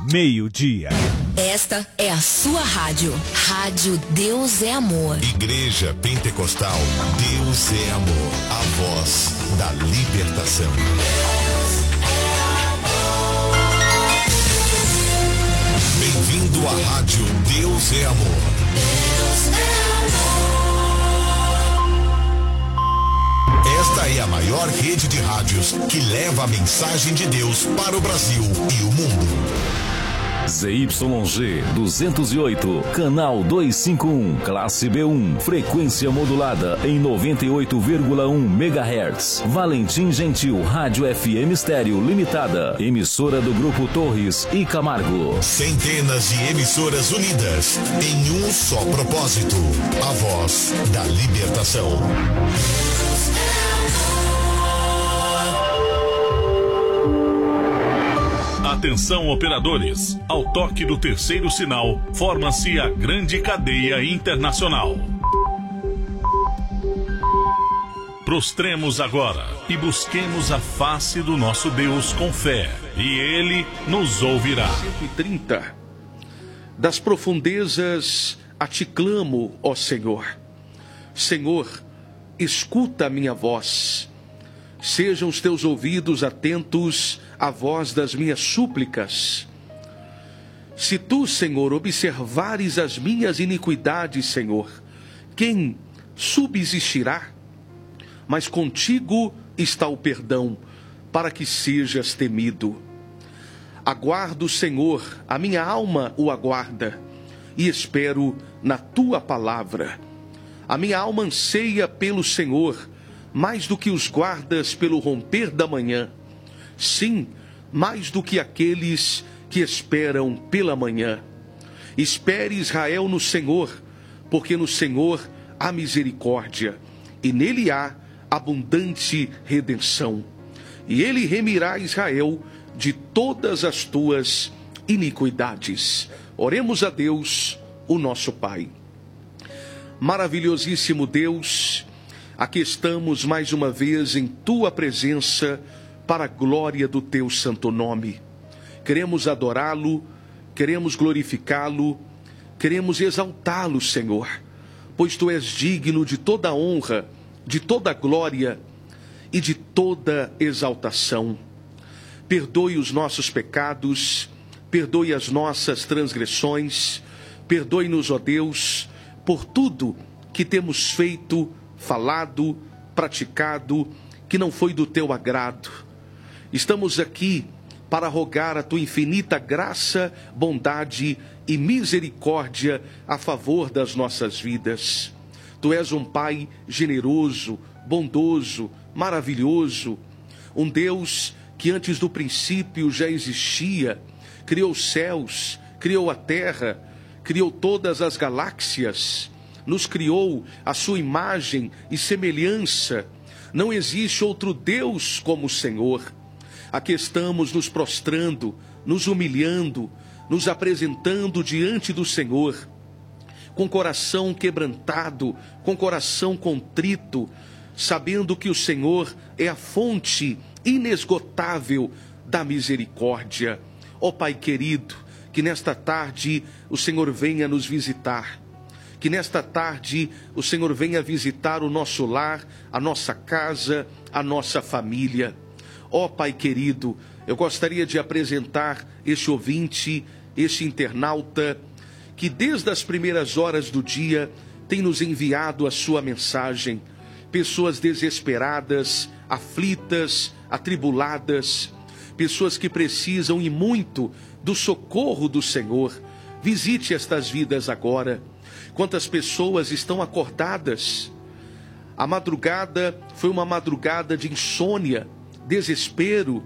meio-dia. Esta é a sua rádio. Rádio Deus é Amor. Igreja Pentecostal Deus é Amor. A voz da libertação. Bem-vindo à Rádio Deus é Amor. Deus é amor. Esta é a maior rede de rádios que leva a mensagem de Deus para o Brasil e o mundo. ZYG 208, canal 251, classe B1, frequência modulada em 98,1 MHz. Valentim Gentil, Rádio FM Estéreo Limitada, emissora do Grupo Torres e Camargo. Centenas de emissoras unidas em um só propósito: a voz da libertação. Atenção, operadores. Ao toque do terceiro sinal, forma-se a grande cadeia internacional. Prostremos agora e busquemos a face do nosso Deus com fé, e Ele nos ouvirá. 130. Das profundezas a te clamo, ó Senhor. Senhor, escuta a minha voz. Sejam os teus ouvidos atentos à voz das minhas súplicas. Se tu, Senhor, observares as minhas iniquidades, Senhor, quem subsistirá? Mas contigo está o perdão, para que sejas temido. Aguardo, Senhor, a minha alma o aguarda, e espero na tua palavra. A minha alma anseia pelo Senhor, mais do que os guardas pelo romper da manhã. Sim, mais do que aqueles que esperam pela manhã. Espere, Israel, no Senhor, porque no Senhor há misericórdia, e nele há abundante redenção. E ele remirá Israel de todas as tuas iniquidades. Oremos a Deus, o nosso Pai. Maravilhosíssimo Deus, aqui estamos mais uma vez em tua presença para a glória do teu santo nome. Queremos adorá-lo, queremos glorificá-lo, queremos exaltá-lo, Senhor, pois tu és digno de toda honra, de toda glória e de toda exaltação. Perdoe os nossos pecados, perdoe as nossas transgressões, perdoe-nos, ó Deus, por tudo que temos feito, falado, praticado, que não foi do teu agrado. Estamos aqui para rogar a tua infinita graça, bondade e misericórdia a favor das nossas vidas. Tu és um Pai generoso, bondoso, maravilhoso, um Deus que antes do princípio já existia, criou os céus, criou a terra, criou todas as galáxias, nos criou à sua imagem e semelhança. Não existe outro Deus como o Senhor. Aqui estamos nos prostrando, nos humilhando, nos apresentando diante do Senhor, com coração quebrantado, com coração contrito, sabendo que o Senhor é a fonte inesgotável da misericórdia. Ó Pai querido, que nesta tarde o Senhor venha nos visitar. Que nesta tarde o Senhor venha visitar o nosso lar, a nossa casa, a nossa família. Ó Pai querido, eu gostaria de apresentar este ouvinte, este internauta, que desde as primeiras horas do dia tem nos enviado a sua mensagem. Pessoas desesperadas, aflitas, atribuladas, pessoas que precisam e muito do socorro do Senhor. Visite estas vidas agora. Quantas pessoas estão acordadas? A madrugada foi uma madrugada de insônia, desespero,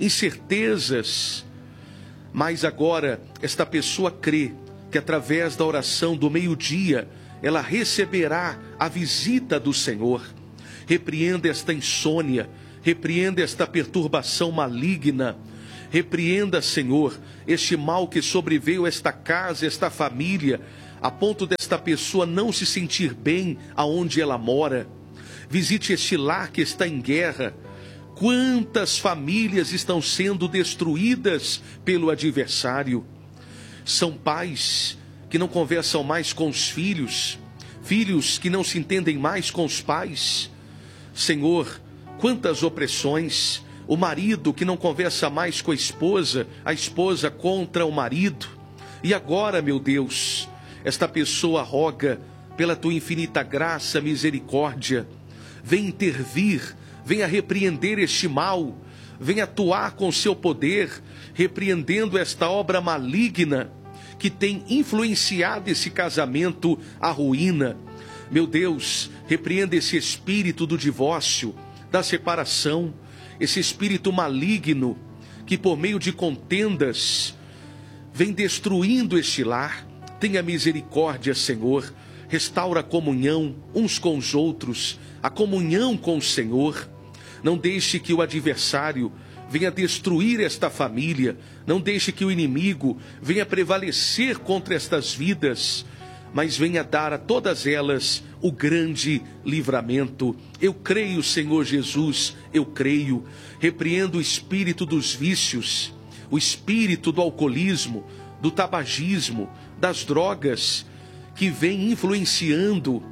incertezas. Mas agora esta pessoa crê que através da oração do meio-dia ela receberá a visita do Senhor. Repreenda esta insônia, repreenda esta perturbação maligna. Repreenda, Senhor, este mal que sobreveio a esta casa, esta família, a ponto desta pessoa não se sentir bem aonde ela mora. Visite este lar que está em guerra. Quantas famílias estão sendo destruídas pelo adversário? São pais que não conversam mais com os filhos, filhos que não se entendem mais com os pais. Senhor, quantas opressões, o marido que não conversa mais com a esposa contra o marido. E agora, meu Deus, esta pessoa roga pela tua infinita graça, misericórdia, vem intervir, venha repreender este mal, venha atuar com seu poder, repreendendo esta obra maligna que tem influenciado esse casamento à ruína. Meu Deus, repreenda esse espírito do divórcio, da separação, esse espírito maligno que por meio de contendas vem destruindo este lar. Tenha misericórdia, Senhor, restaura a comunhão uns com os outros, a comunhão com o Senhor. Não deixe que o adversário venha destruir esta família, não deixe que o inimigo venha prevalecer contra estas vidas, mas venha dar a todas elas o grande livramento. Eu creio, Senhor Jesus, eu creio. Repreendo o espírito dos vícios, o espírito do alcoolismo, do tabagismo, das drogas, que vem influenciando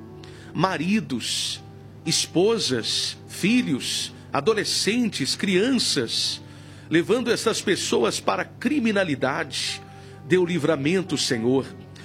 maridos, esposas, filhos, adolescentes, crianças, levando essas pessoas para a criminalidade. Dê o livramento, Senhor.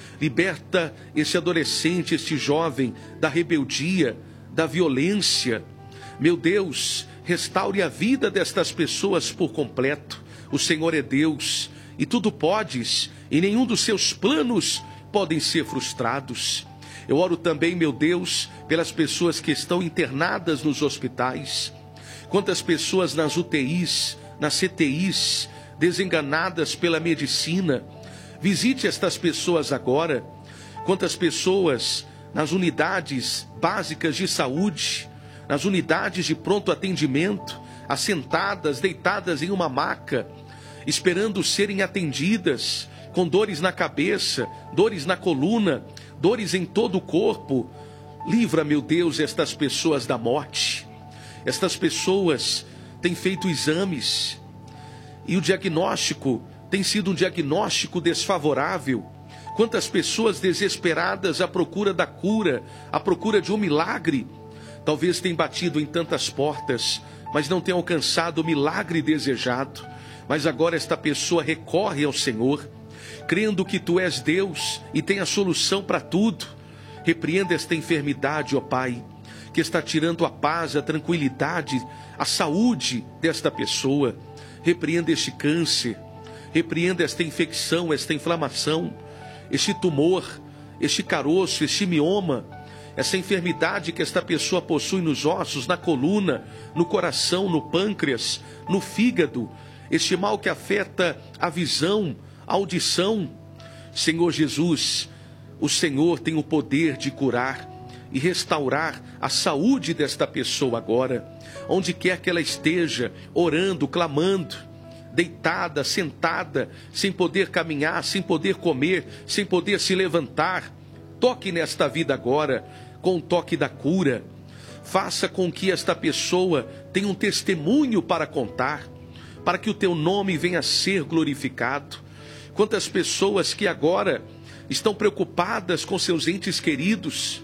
Liberta esse adolescente, este jovem, da rebeldia, da violência. Meu Deus, restaure a vida destas pessoas por completo. O Senhor é Deus e tudo podes, e nenhum dos seus planos podem ser frustrados. Eu oro também, meu Deus, pelas pessoas que estão internadas nos hospitais. Quantas pessoas nas UTIs, nas CTIs, desenganadas pela medicina. Visite estas pessoas agora. Quantas pessoas nas unidades básicas de saúde, nas unidades de pronto atendimento, assentadas, deitadas em uma maca, esperando serem atendidas, com dores na cabeça, dores na coluna, dores em todo o corpo. Livra, meu Deus, estas pessoas da morte. Estas pessoas têm feito exames e o diagnóstico tem sido um diagnóstico desfavorável. Quantas pessoas desesperadas à procura da cura, à procura de um milagre. Talvez tenham batido em tantas portas, mas não tenham alcançado o milagre desejado. Mas agora esta pessoa recorre ao Senhor, crendo que Tu és Deus e tem a solução para tudo. Repreenda esta enfermidade, ó Pai, que está tirando a paz, a tranquilidade, a saúde desta pessoa. Repreenda este câncer, repreenda esta infecção, esta inflamação, este tumor, este caroço, este mioma, essa enfermidade que esta pessoa possui nos ossos, na coluna, no coração, no pâncreas, no fígado, este mal que afeta a visão, a audição. Senhor Jesus, o Senhor tem o poder de curar e restaurar a saúde desta pessoa agora, onde quer que ela esteja, orando, clamando, deitada, sentada, sem poder caminhar, sem poder comer, sem poder se levantar. Toque nesta vida agora, com o toque da cura. Faça com que esta pessoa tenha um testemunho para contar, para que o Teu nome venha a ser glorificado. Quantas pessoas que agora estão preocupadas com seus entes queridos,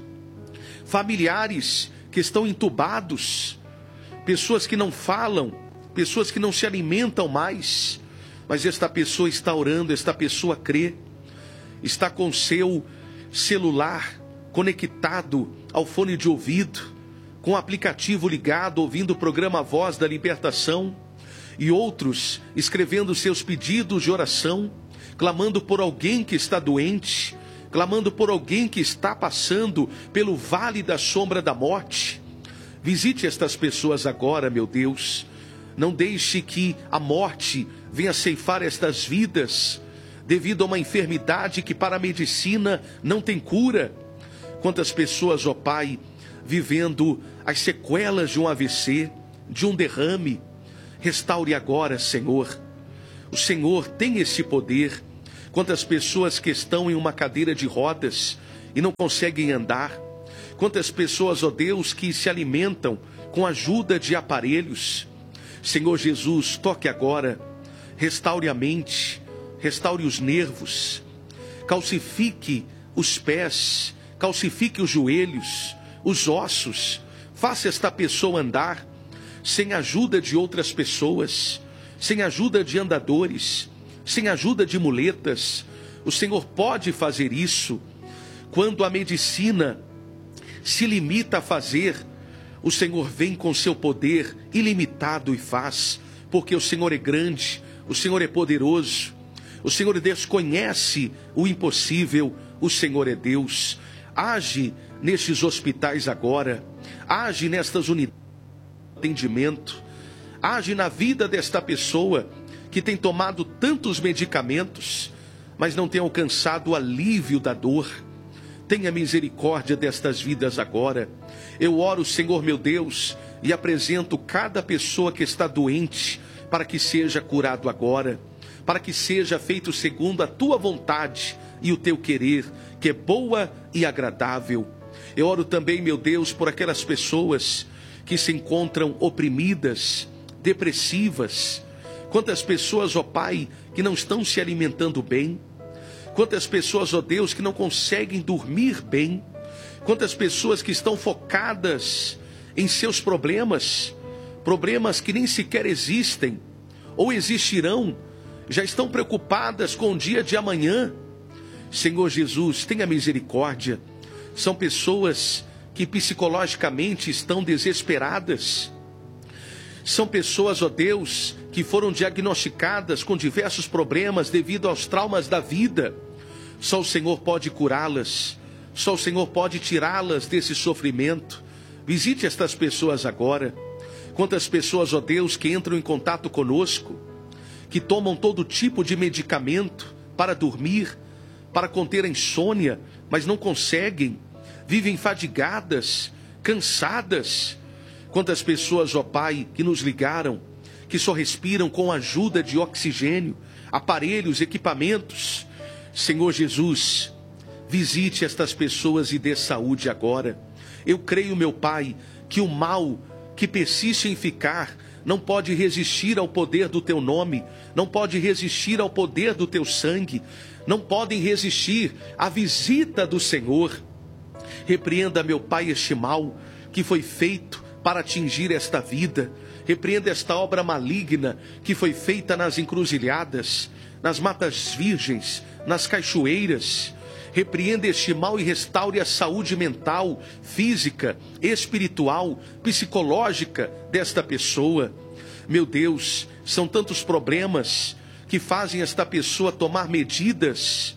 familiares que estão entubados, pessoas que não falam, pessoas que não se alimentam mais, mas esta pessoa está orando, esta pessoa crê, está com seu celular conectado ao fone de ouvido, com o aplicativo ligado, ouvindo o programa Voz da Libertação, e outros escrevendo seus pedidos de oração, clamando por alguém que está doente, clamando por alguém que está passando pelo vale da sombra da morte. Visite estas pessoas agora, meu Deus. Não deixe que a morte venha ceifar estas vidas, devido a uma enfermidade que para a medicina não tem cura. Quantas pessoas, ó Pai, vivendo as sequelas de um AVC, de um derrame. Restaure agora, Senhor. O Senhor tem esse poder. Quantas pessoas que estão em uma cadeira de rodas e não conseguem andar. Quantas pessoas, ó Deus, que se alimentam com a ajuda de aparelhos. Senhor Jesus, toque agora, restaure a mente, restaure os nervos, calcifique os pés, calcifique os joelhos, os ossos, faça esta pessoa andar sem ajuda de outras pessoas, sem ajuda de andadores, sem ajuda de muletas. O Senhor pode fazer isso. Quando a medicina se limita a fazer, o Senhor vem com seu poder ilimitado e faz, porque o Senhor é grande, o Senhor é poderoso, o Senhor desconhece o impossível, o Senhor é Deus. Age nestes hospitais agora, age nestas unidades de atendimento, age na vida desta pessoa que tem tomado tantos medicamentos, mas não tem alcançado o alívio da dor. Tenha misericórdia destas vidas agora. Eu oro, Senhor meu Deus, e apresento cada pessoa que está doente, para que seja curado agora, para que seja feito segundo a tua vontade e o teu querer, que é boa e agradável. Eu oro também, meu Deus, por aquelas pessoas que se encontram oprimidas, depressivas. Quantas pessoas, ó Pai, que não estão se alimentando bem. Quantas pessoas, ó Deus, que não conseguem dormir bem. Quantas pessoas que estão focadas em seus problemas, problemas que nem sequer existem ou existirão, já estão preocupadas com o dia de amanhã. Senhor Jesus, tenha misericórdia. São pessoas que psicologicamente estão desesperadas. São pessoas, ó Deus, que foram diagnosticadas com diversos problemas devido aos traumas da vida. Só o Senhor pode curá-las. Só o Senhor pode tirá-las desse sofrimento. Visite estas pessoas agora. Quantas pessoas, ó Deus, que entram em contato conosco, que tomam todo tipo de medicamento para dormir, para conter a insônia, mas não conseguem, vivem fadigadas, cansadas. Quantas pessoas, ó Pai, que nos ligaram, que só respiram com a ajuda de oxigênio, aparelhos, equipamentos. Senhor Jesus, visite estas pessoas e dê saúde agora. Eu creio, meu Pai, que o mal que persiste em ficar não pode resistir ao poder do teu nome, não pode resistir ao poder do teu sangue, não podem resistir à visita do Senhor. Repreenda, meu Pai, este mal que foi feito para atingir esta vida. Repreenda esta obra maligna que foi feita nas encruzilhadas, nas matas virgens, nas cachoeiras. Repreenda este mal e restaure a saúde mental, física, espiritual, psicológica desta pessoa. Meu Deus, são tantos problemas que fazem esta pessoa tomar medidas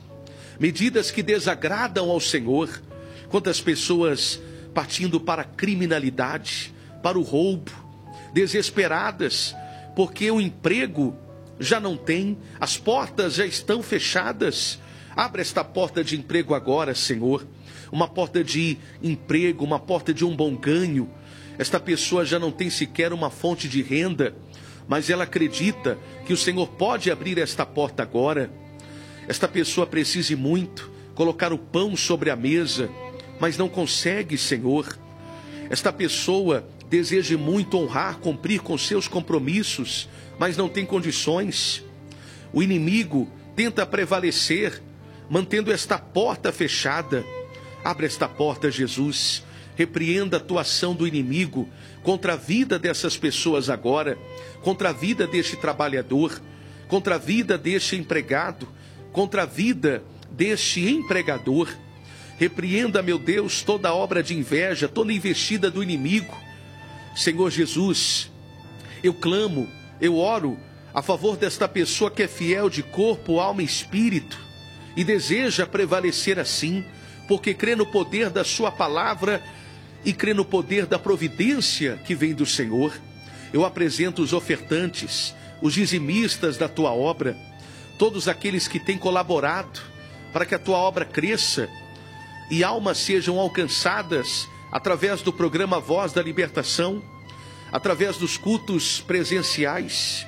que desagradam ao Senhor. Quantas pessoas partindo para a criminalidade, para o roubo, desesperadas, porque o emprego já não tem, as portas já estão fechadas. Abre esta porta de emprego agora, Senhor. Uma porta de emprego, uma porta de um bom ganho. Esta pessoa já não tem sequer uma fonte de renda, mas ela acredita que o Senhor pode abrir esta porta agora. Esta pessoa precisa muito colocar o pão sobre a mesa, mas não consegue, Senhor. Esta pessoa deseja muito honrar, cumprir com seus compromissos, mas não tem condições. O inimigo tenta prevalecer, mantendo esta porta fechada. Abre esta porta, Jesus. Repreenda a atuação do inimigo contra a vida dessas pessoas agora, contra a vida deste trabalhador, contra a vida deste empregado, contra a vida deste empregador. Repreenda, meu Deus, toda obra de inveja, toda investida do inimigo. Senhor Jesus, eu clamo, eu oro a favor desta pessoa que é fiel de corpo, alma e espírito e deseja prevalecer assim, porque crê no poder da sua palavra e crê no poder da providência que vem do Senhor. Eu apresento os ofertantes, os dizimistas da tua obra, todos aqueles que têm colaborado para que a tua obra cresça e almas sejam alcançadas através do programa Voz da Libertação, através dos cultos presenciais,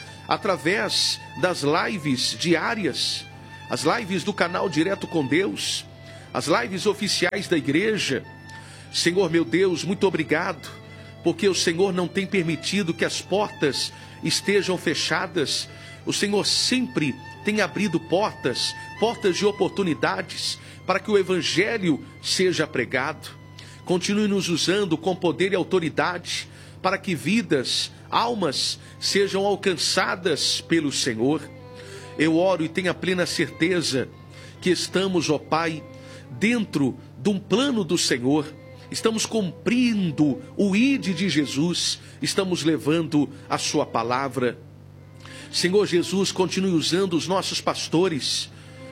através das lives diárias, as lives do canal Direto com Deus, as lives oficiais da igreja. Senhor meu Deus, muito obrigado porque o Senhor não tem permitido que as portas estejam fechadas. O Senhor sempre tem abrido portas de oportunidades para que o Evangelho seja pregado. Continue nos usando com poder e autoridade para que vidas, almas sejam alcançadas pelo Senhor. Eu oro e tenho a plena certeza que estamos, ó Pai, dentro de um plano do Senhor. Estamos cumprindo o ide de Jesus, estamos levando a sua palavra. Senhor Jesus, continue usando os nossos pastores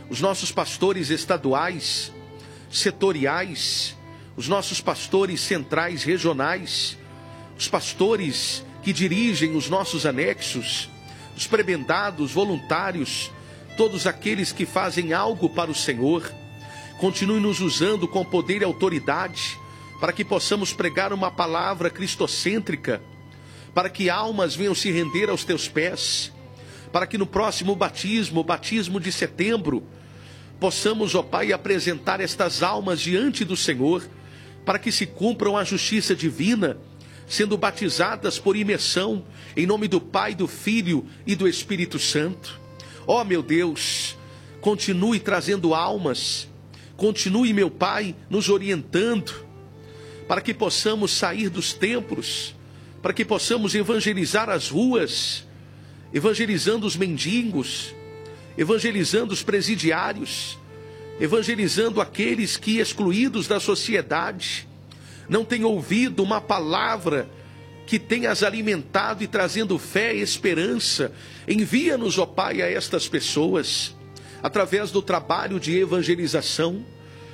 estaduais, setoriais, os nossos pastores centrais, regionais, os pastores que dirigem os nossos anexos, os prebendados, voluntários, todos aqueles que fazem algo para o Senhor. Continue nos usando com poder e autoridade, para que possamos pregar uma palavra cristocêntrica, para que almas venham se render aos teus pés, para que no próximo batismo, o batismo de setembro, possamos, ó Pai, apresentar estas almas diante do Senhor, para que se cumpram a justiça divina, sendo batizadas por imersão, em nome do Pai, do Filho e do Espírito Santo. Ó meu Deus, continue trazendo almas, continue, meu Pai, nos orientando, para que possamos sair dos templos, para que possamos evangelizar as ruas, evangelizando os mendigos, evangelizando os presidiários, evangelizando aqueles que, excluídos da sociedade, não têm ouvido uma palavra que tenha as alimentado e trazendo fé e esperança. Envia-nos, ó Pai, a estas pessoas, através do trabalho de evangelização,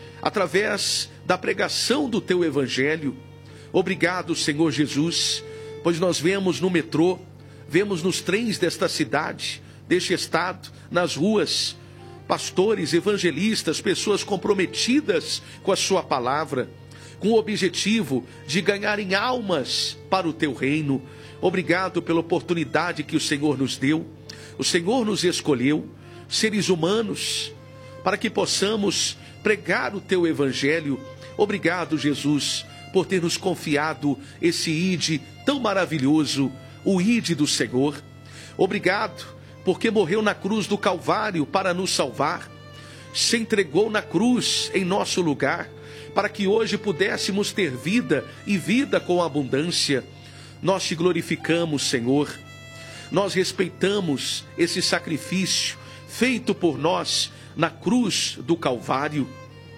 através da pregação do Teu Evangelho. Obrigado, Senhor Jesus, pois nós vemos no metrô, vemos nos trens desta cidade, deste estado, nas ruas, pastores, evangelistas, pessoas comprometidas com a Sua palavra, com o objetivo de ganharem almas para o Teu reino. Obrigado pela oportunidade que o Senhor nos deu. O Senhor nos escolheu, seres humanos, para que possamos pregar o Teu Evangelho. Obrigado, Jesus, por ter nos confiado esse ide tão maravilhoso, o ide do Senhor. Obrigado, porque morreu na cruz do Calvário para nos salvar, se entregou na cruz em nosso lugar, para que hoje pudéssemos ter vida e vida com abundância. Nós te glorificamos, Senhor. Nós respeitamos esse sacrifício feito por nós na cruz do Calvário.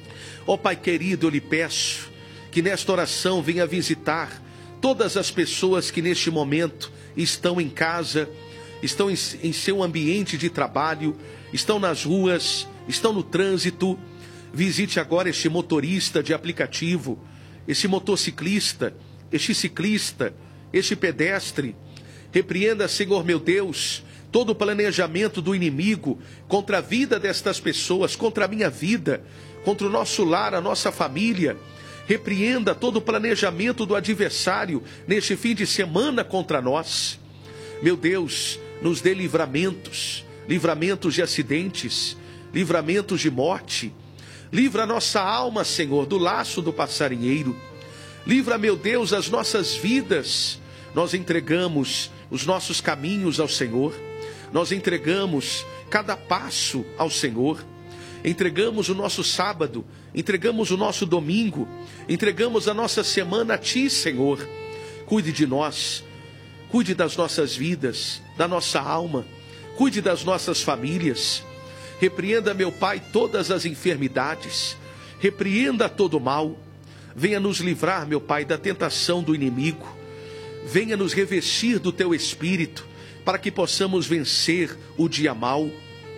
Ó Pai querido, eu lhe peço que nesta oração venha visitar todas as pessoas que neste momento estão em casa, estão em seu ambiente de trabalho, estão nas ruas, estão no trânsito. Visite agora este motorista de aplicativo, este motociclista, este ciclista, este pedestre. Repreenda, Senhor meu Deus, todo o planejamento do inimigo contra a vida destas pessoas, contra a minha vida, contra o nosso lar, a nossa família. Repreenda todo o planejamento do adversário neste fim de semana contra nós. Meu Deus, nos dê livramentos, livramentos de acidentes, livramentos de morte. Livra a nossa alma, Senhor, do laço do passarinheiro. Livra, meu Deus, as nossas vidas. Nós entregamos os nossos caminhos ao Senhor. Nós entregamos cada passo ao Senhor. Entregamos o nosso sábado, entregamos o nosso domingo, entregamos a nossa semana a Ti, Senhor. Cuide de nós, cuide das nossas vidas, da nossa alma, cuide das nossas famílias. Repreenda, meu Pai, todas as enfermidades, repreenda todo o mal. Venha nos livrar, meu Pai, da tentação do inimigo. Venha nos revestir do Teu Espírito, para que possamos vencer o dia mau.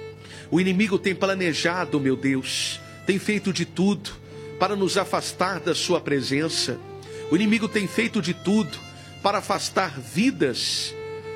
O inimigo tem planejado, meu Deus, tem feito de tudo para nos afastar da Sua presença. O inimigo tem feito de tudo para afastar vidas,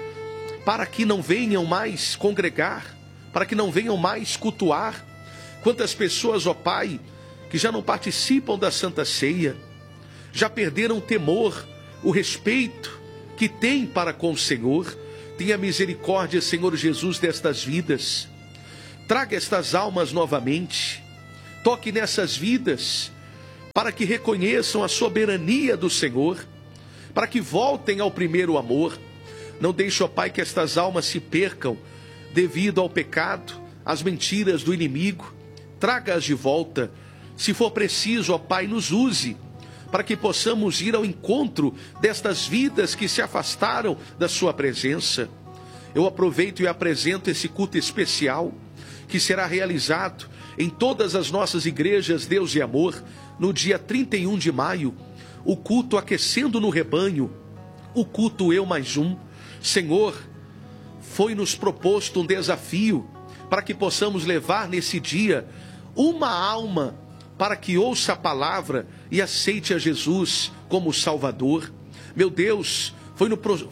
para que não venham mais congregar, para que não venham mais cultuar. Quantas pessoas, ó Pai, que já não participam da Santa Ceia, já perderam o temor, o respeito que têm para com o Senhor. Tenha misericórdia, Senhor Jesus, destas vidas. Traga estas almas novamente. Toque nessas vidas, para que reconheçam a soberania do Senhor, para que voltem ao primeiro amor. Não deixe, ó Pai, que estas almas se percam devido ao pecado, às mentiras do inimigo. Traga-as de volta. Se for preciso, ó Pai, nos use, para que possamos ir ao encontro destas vidas que se afastaram da sua presença. Eu aproveito e apresento esse culto especial, que será realizado em todas as nossas igrejas Deus e Amor, no dia 31 de maio, o culto Aquecendo no Rebanho, o culto Eu Mais Um. Senhor, foi-nos proposto um desafio para que possamos levar nesse dia uma alma para que ouça a palavra e aceite a Jesus como Salvador. Meu Deus, foi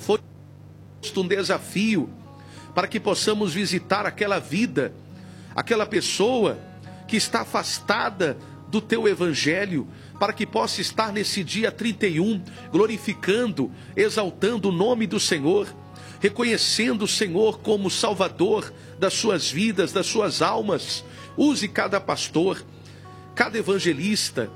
um desafio para que possamos visitar aquela vida, aquela pessoa que está afastada do teu evangelho, para que possa estar nesse dia 31, glorificando, exaltando o nome do Senhor, reconhecendo o Senhor como Salvador das suas vidas, das suas almas. Use cada pastor, cada evangelista,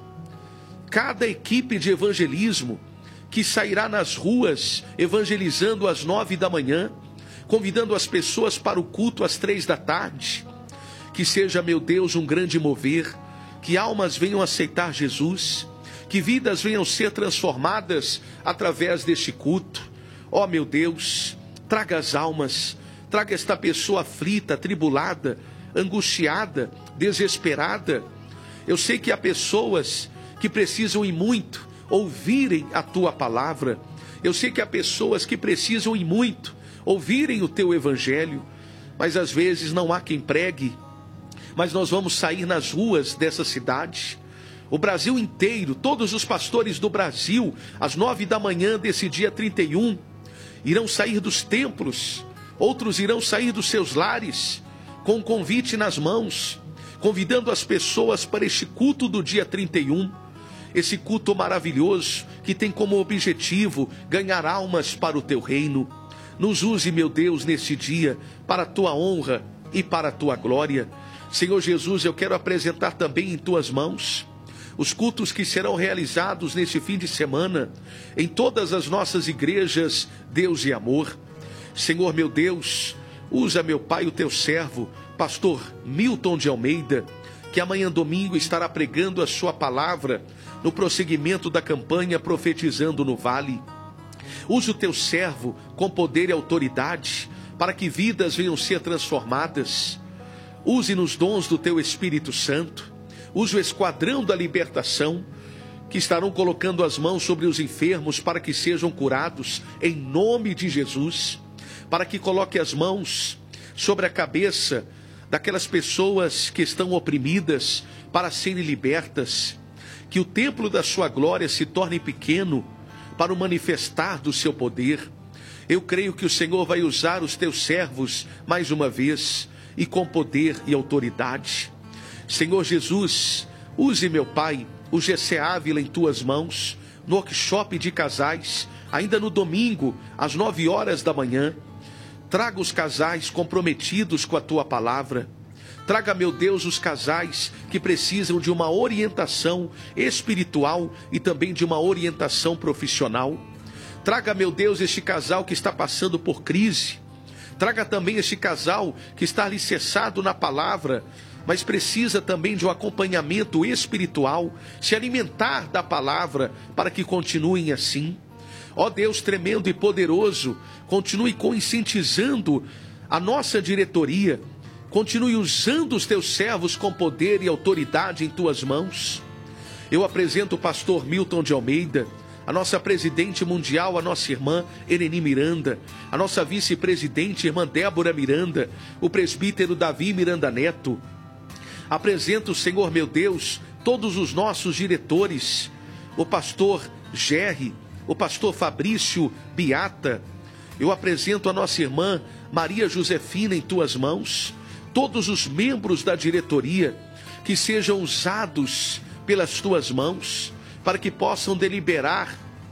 cada equipe de evangelismo que sairá nas ruas evangelizando às 9 da manhã, convidando as pessoas para o culto às 3 da tarde. Que seja, meu Deus, um grande mover, que almas venham aceitar Jesus, que vidas venham ser transformadas através deste culto. Ó meu Deus, traga as almas, traga esta pessoa aflita, atribulada, angustiada, desesperada. Eu sei que há pessoas que precisam e muito ouvirem a tua palavra. Eu sei que há pessoas que precisam e muito ouvirem o teu evangelho, mas às vezes não há quem pregue. Mas nós vamos sair nas ruas dessa cidade, o Brasil inteiro, todos os pastores do Brasil, às 9 da manhã desse dia 31, irão sair dos templos, outros irão sair dos seus lares, com um convite nas mãos, convidando as pessoas para este culto do dia 31, esse culto maravilhoso, que tem como objetivo ganhar almas para o teu reino. Nos use, meu Deus, nesse dia, para a tua honra e para a tua glória. Senhor Jesus, eu quero apresentar também em tuas mãos os cultos que serão realizados neste fim de semana, em todas as nossas igrejas, Deus e Amor. Senhor, meu Deus, usa, meu Pai, o teu servo, pastor Milton de Almeida, que amanhã domingo estará pregando a sua palavra no prosseguimento da campanha Profetizando no Vale. Use o teu servo com poder e autoridade, para que vidas venham ser transformadas. Use nos dons do teu Espírito Santo. Use o esquadrão da libertação, que estarão colocando as mãos sobre os enfermos para que sejam curados em nome de Jesus. Para que coloque as mãos sobre a cabeça daquelas pessoas que estão oprimidas para serem libertas. Que o templo da sua glória se torne pequeno para o manifestar do seu poder. Eu creio que o Senhor vai usar os teus servos mais uma vez, e com poder e autoridade. Senhor Jesus, use, meu Pai, o GC Ávila em tuas mãos, no workshop de casais, ainda no domingo, às 9 horas da manhã. Traga os casais comprometidos com a tua palavra. Traga, meu Deus, os casais que precisam de uma orientação espiritual e também de uma orientação profissional. Traga, meu Deus, este casal que está passando por crise. Traga também este casal que está alicerçado na palavra, mas precisa também de um acompanhamento espiritual, se alimentar da palavra para que continuem assim. Ó Deus tremendo e poderoso, continue conscientizando a nossa diretoria, continue usando os teus servos com poder e autoridade em tuas mãos. Eu apresento o pastor Milton de Almeida, a nossa presidente mundial, a nossa irmã Ereni Miranda, a nossa vice-presidente, irmã Débora Miranda, o presbítero Davi Miranda Neto. Apresento, Senhor meu Deus, todos os nossos diretores, o pastor Gerry, o pastor Fabrício Biata. Eu apresento a nossa irmã Maria Josefina em tuas mãos, todos os membros da diretoria, que sejam usados pelas tuas mãos, para que possam deliberar,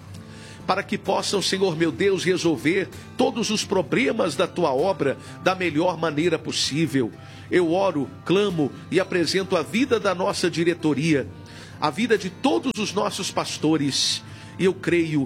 para que possam, Senhor meu Deus, resolver todos os problemas da tua obra da melhor maneira possível. Eu oro, clamo e apresento a vida da nossa diretoria, a vida de todos os nossos pastores, e eu creio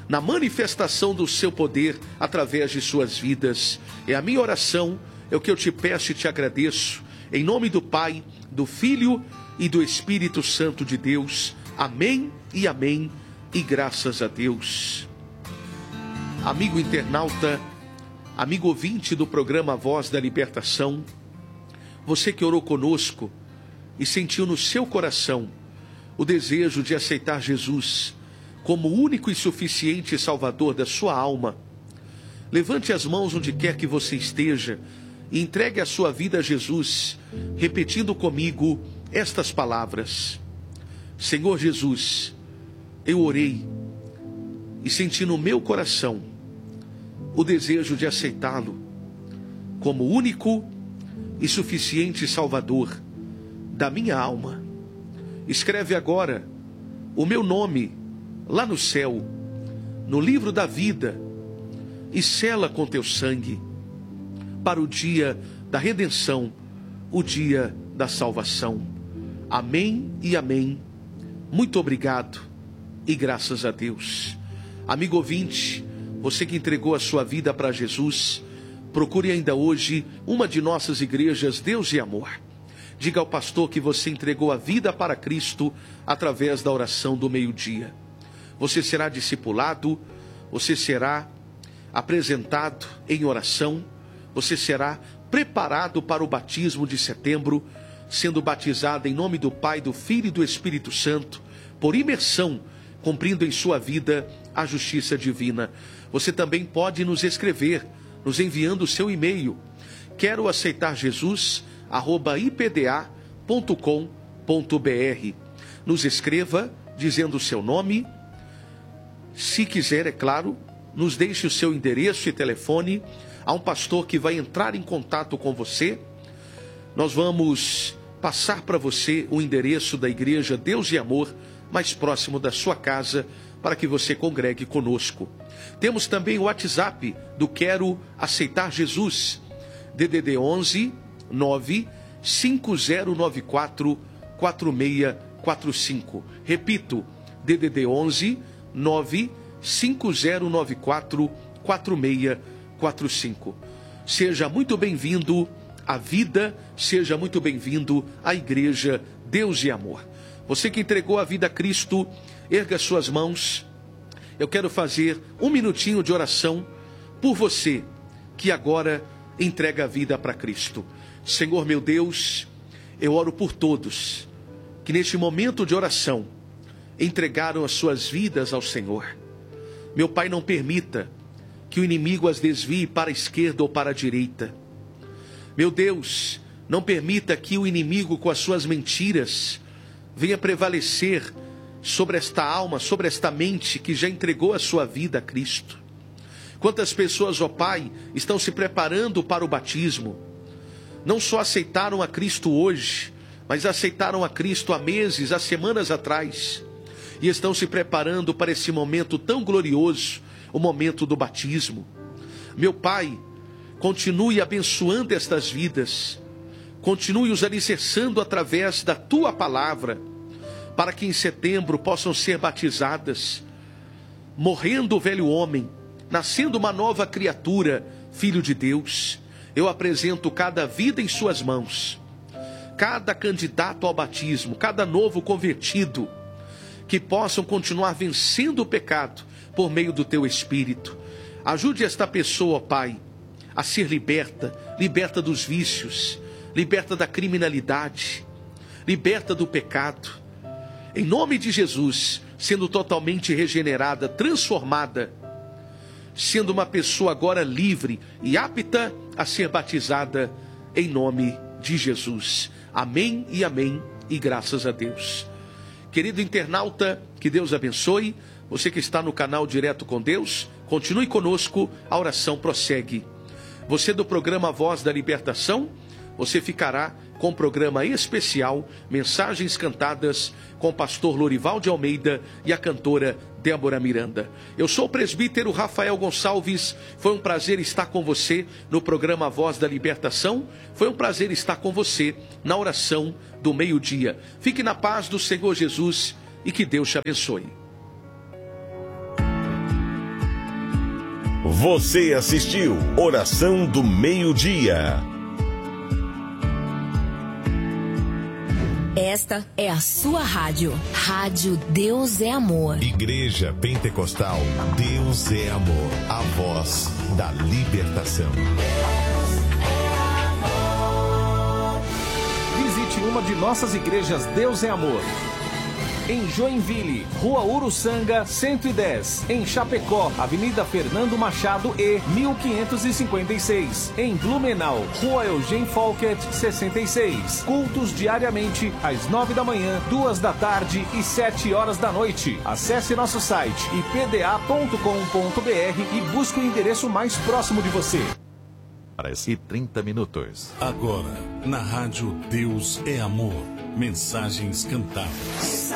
na manifestação do seu poder através de suas vidas. É a minha oração, é o que eu te peço e te agradeço, em nome do Pai, do Filho e do Espírito Santo de Deus. Amém e amém, e graças a Deus. Amigo internauta, amigo ouvinte do programa Voz da Libertação, você que orou conosco e sentiu no seu coração o desejo de aceitar Jesus como o único e suficiente Salvador da sua alma, levante as mãos onde quer que você esteja e entregue a sua vida a Jesus, repetindo comigo estas palavras: Senhor Jesus, eu orei e senti no meu coração o desejo de aceitá-lo como único e suficiente Salvador da minha alma. Escreve agora o meu nome lá no céu, no livro da vida, e sela com teu sangue para o dia da redenção, o dia da salvação. Amém e amém. Muito obrigado e graças a Deus. Amigo ouvinte, você que entregou a sua vida para Jesus, procure ainda hoje uma de nossas igrejas Deus e Amor. Diga ao pastor que você entregou a vida para Cristo através da oração do meio-dia. Você será discipulado, você será apresentado em oração, você será preparado para o batismo de setembro, sendo batizado em nome do Pai, do Filho e do Espírito Santo, por imersão, cumprindo em sua vida a justiça divina. Você também pode nos escrever, nos enviando o seu e-mail. Quero aceitar Jesus, @ipda.com.br. Nos escreva dizendo o seu nome. Se quiser, é claro, nos deixe o seu endereço e telefone. Há um pastor que vai entrar em contato com você. Nós vamos passar para você o endereço da igreja Deus e Amor mais próximo da sua casa, para que você congregue conosco. Temos também o WhatsApp do Quero Aceitar Jesus, DDD 11 9 5094 4645. Repito, DDD 11 9 5094 4645. Seja muito bem-vindo à vida, seja muito bem-vindo à igreja Deus e Amor. Você que entregou a vida a Cristo, erga suas mãos. Eu quero fazer um minutinho de oração por você que agora entrega a vida para Cristo. Senhor meu Deus, eu oro por todos que neste momento de oração entregaram as suas vidas ao Senhor. Meu Pai, não permita que o inimigo as desvie para a esquerda ou para a direita. Meu Deus, não permita que o inimigo com as suas mentiras venha prevalecer sobre esta alma, sobre esta mente que já entregou a sua vida a Cristo. Quantas pessoas, ó Pai, estão se preparando para o batismo, não só aceitaram a Cristo hoje, mas aceitaram a Cristo há meses, há semanas atrás, e estão se preparando para esse momento tão glorioso, o momento do batismo. Meu Pai, continue abençoando estas vidas, continue os alicerçando através da Tua palavra, para que em setembro possam ser batizadas, morrendo o velho homem, nascendo uma nova criatura, filho de Deus. Eu apresento cada vida em suas mãos, cada candidato ao batismo, cada novo convertido, que possam continuar vencendo o pecado por meio do Teu Espírito. Ajude esta pessoa, ó Pai, a ser liberta dos vícios, liberta da criminalidade, liberta do pecado. Em nome de Jesus, sendo totalmente regenerada, transformada, sendo uma pessoa agora livre e apta a ser batizada em nome de Jesus. Amém e amém, e graças a Deus. Querido internauta, que Deus abençoe. Você que está no canal Direto com Deus, continue conosco, a oração prossegue. Você do programa Voz da Libertação, você ficará com o programa especial Mensagens Cantadas com o pastor Lorival de Almeida e a cantora Débora Miranda. Eu sou o presbítero Rafael Gonçalves. Foi um prazer estar com você no programa Voz da Libertação. Foi um prazer estar com você na oração do meio-dia. Fique na paz do Senhor Jesus e que Deus te abençoe. Você assistiu Oração do Meio-Dia. Esta é a sua rádio. Rádio Deus é Amor. Igreja Pentecostal Deus é Amor. A voz da libertação. Visite uma de nossas igrejas Deus é Amor. Em Joinville, Rua Uruçanga, 110. Em Chapecó, Avenida Fernando Machado E, 1556. Em Blumenau, Rua Eugênio Folket, 66. Cultos diariamente, às 9 da manhã, 2 da tarde e 7 horas da noite. Acesse nosso site ipda.com.br e busque o endereço mais próximo de você. Parece 30 minutos. Agora, na rádio Deus é Amor. Mensagens cantadas.